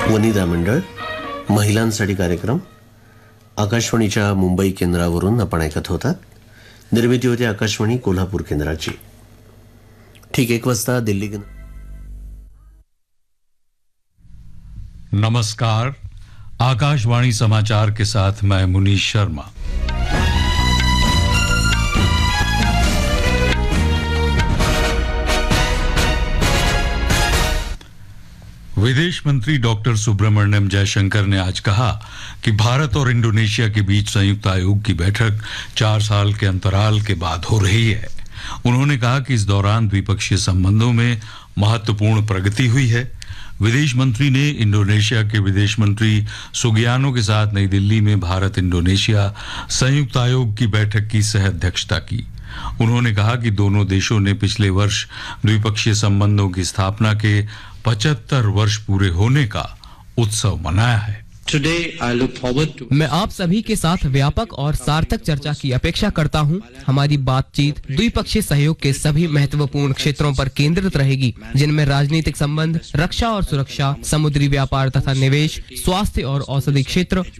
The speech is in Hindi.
वनिता मंडळ महिलांसाठी कार्यक्रम आकाशवाणीच्या मुंबई केंद्रावरून आपण ऐकत होतात. निर्मिती होती आकाशवाणी कोल्हापूर केंद्राची. ठीक 1 वाजता दिल्ली केंद्र. नमस्कार, आकाशवाणी समाचार के साथ मैं मुनीश शर्मा. विदेश मंत्री डॉक्टर सुब्रमण्यम जयशंकर ने आज कहा कि भारत और इंडोनेशिया के बीच संयुक्त आयोग की बैठक 4 साल के अंतराल के बाद हो रही है. उन्होंने कहा कि इस दौरान द्विपक्षीय संबंधों में महत्वपूर्ण प्रगति हुई है. विदेश मंत्री ने इंडोनेशिया के विदेश मंत्री सुगियानो के साथ नई दिल्ली में भारत इंडोनेशिया संयुक्त आयोग की बैठक की सह अध्यक्षता की. उन्होंने कहा कि दोनों देशों ने पिछले वर्ष द्विपक्षीय संबंधों की स्थापना के 75 वर्ष पूरे होने का उत्सव मनाया है. मैं आप सभी के साथ व्यापक और सार्थक चर्चा की अपेक्षा करता हूं. हमारी बातचीत द्विपक्षीय सहयोग के सभी महत्वपूर्ण क्षेत्रों पर केंद्रित रहेगी, जिनमें राजनीतिक संबंध, रक्षा और सुरक्षा, समुद्री व्यापार तथा निवेश, स्वास्थ्य और औषधि क्षेत्र,